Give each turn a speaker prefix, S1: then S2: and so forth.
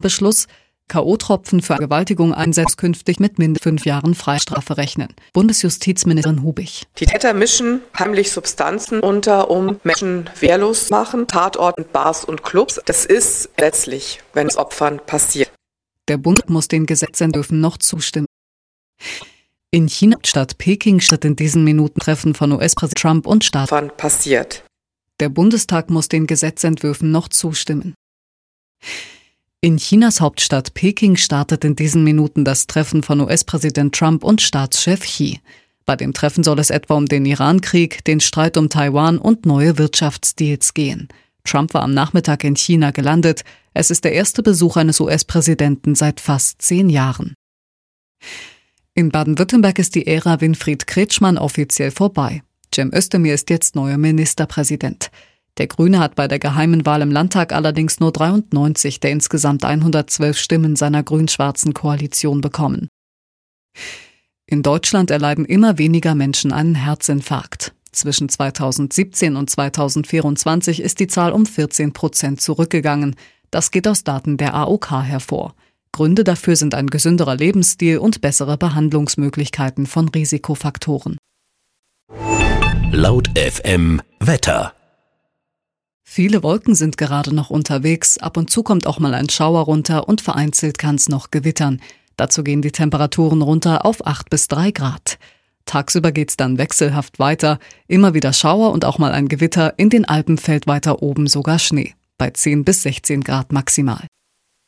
S1: Beschluss. K.O.-Tropfen für Vergewaltigung einsetzt künftig mit mindestens 5 Jahren Freistrafe rechnen. Bundesjustizministerin Hubig.
S2: Die Täter mischen heimlich Substanzen unter, um Menschen wehrlos zu machen. Tatorten, Bars und Clubs. Das ist letztlich, wenn es Opfern passiert.
S1: Der Bund muss den Gesetzentwürfen noch zustimmen. In China, Stadt Peking, statt in diesen Minuten Treffen von US-Präsident Trump und Staatsopfern
S2: passiert.
S1: Der Bundestag muss den Gesetzentwürfen noch zustimmen. In Chinas Hauptstadt Peking startet in diesen Minuten das Treffen von US-Präsident Trump und Staatschef Xi. Bei dem Treffen soll es etwa um den Iran-Krieg, den Streit um Taiwan und neue Wirtschaftsdeals gehen. Trump war am Nachmittag in China gelandet. Es ist der erste Besuch eines US-Präsidenten seit fast 10 Jahren. In Baden-Württemberg ist die Ära Winfried Kretschmann offiziell vorbei. Cem Özdemir ist jetzt neuer Ministerpräsident. Der Grüne hat bei der geheimen Wahl im Landtag allerdings nur 93 der insgesamt 112 Stimmen seiner grün-schwarzen Koalition bekommen. In Deutschland erleiden immer weniger Menschen einen Herzinfarkt. Zwischen 2017 und 2024 ist die Zahl um 14% zurückgegangen. Das geht aus Daten der AOK hervor. Gründe dafür sind ein gesünderer Lebensstil und bessere Behandlungsmöglichkeiten von Risikofaktoren.
S3: Laut FM Wetter.
S1: Viele Wolken sind gerade noch unterwegs, ab und zu kommt auch mal ein Schauer runter und vereinzelt kann es noch gewittern. Dazu gehen die Temperaturen runter auf 8 bis 3 Grad. Tagsüber geht's dann wechselhaft weiter, immer wieder Schauer und auch mal ein Gewitter, in den Alpen fällt weiter oben sogar Schnee, bei 10 bis 16 Grad maximal.